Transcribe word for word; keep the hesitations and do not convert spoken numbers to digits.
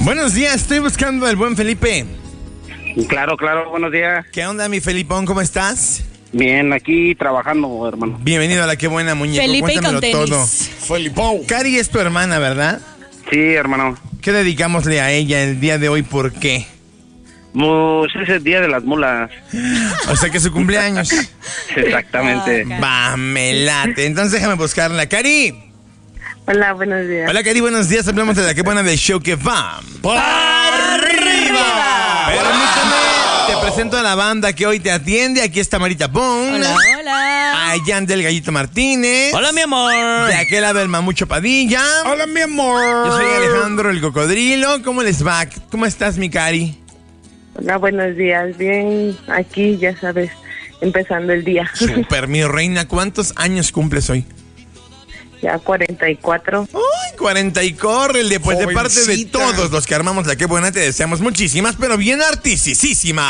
Buenos días, estoy buscando al buen Felipe. Claro, claro, buenos días. ¿Qué onda, mi Felipón? ¿Cómo estás? Bien, aquí trabajando, hermano. Bienvenido a La Qué Buena, muñeco. Felipe y con Cuéntamelo tenis. todo. Felipón. Cari es tu hermana, ¿verdad? Sí, hermano. ¿Qué dedicámosle a ella el día de hoy? ¿Por qué? Pues es el día de las mulas. O sea que es su cumpleaños. Exactamente. Ah, Va, me late. Entonces déjame buscarla. Cari. Hola, buenos días. Hola, Cari, buenos días. Hablamos de La Qué Buena del show que va ¡para arriba! Permíteme, te presento a la banda que hoy te atiende. Aquí está Marita Bone. Hola, hola. A Yandel Gallito Martínez. Hola, mi amor. De aquel lado el Mamucho Padilla. Hola, mi amor. Yo soy Alejandro el Cocodrilo. ¿Cómo les va? ¿Cómo estás, mi Cari? Hola, buenos días. Bien, aquí, ya sabes, empezando el día. Super, mi reina. ¿Cuántos años cumples hoy? Ya cuarenta y cuatro. ¡Ay, cuarenta y córrele! Pues de parte de Jovencita. todos los que armamos La Qué Buena te deseamos muchísimas, pero bien artisticísimas.